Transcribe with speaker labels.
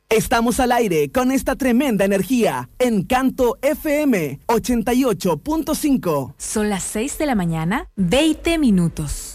Speaker 1: Estamos al aire con esta tremenda energía. Encanto FM 88.5.
Speaker 2: Son las 6 de la mañana, 20 minutos.